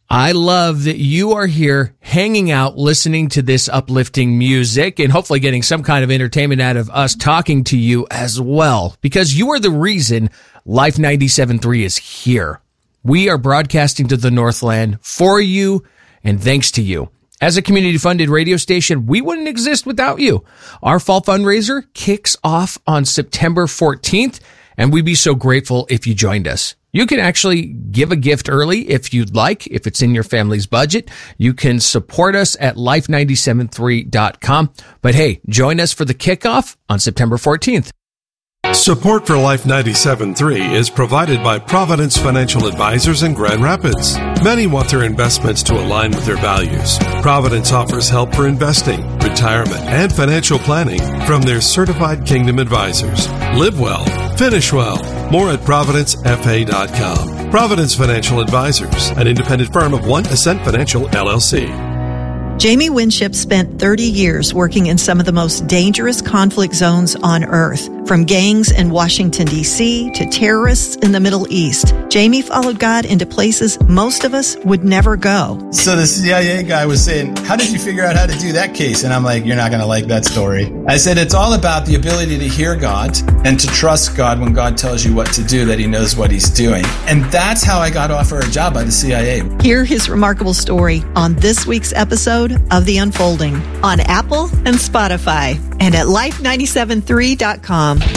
I love that you are here hanging out, listening to this uplifting music, and hopefully getting some kind of entertainment out of us talking to you as well, because you are the reason Life 97.3 is here. We are broadcasting to the Northland for you and thanks to you. As a community-funded radio station, we wouldn't exist without you. Our fall fundraiser kicks off on September 14th, and we'd be so grateful if you joined us. You can actually give a gift early if you'd like, if it's in your family's budget. You can support us at life973.com. But hey, join us for the kickoff on September 14th. Support for Life 97.3 is provided by Providence Financial Advisors in Grand Rapids. Many want their investments to align with their values. Providence offers help for investing, retirement, and financial planning from their certified Kingdom advisors. Live well, finish well. More at providencefa.com. Providence Financial Advisors, an independent firm of One Ascent Financial, LLC. Jamie Winship spent 30 years working in some of the most dangerous conflict zones on Earth, from gangs in Washington, D.C. to terrorists in the Middle East. Jamie followed God into places most of us would never go. So the CIA guy was saying, how did you figure out how to do that case? And I'm like, you're not going to like that story. I said, it's all about the ability to hear God and to trust God when God tells you what to do, that he knows what he's doing. And that's how I got offered a job by the CIA. Hear his remarkable story on this week's episode of The Unfolding on Apple and Spotify and at life973.com.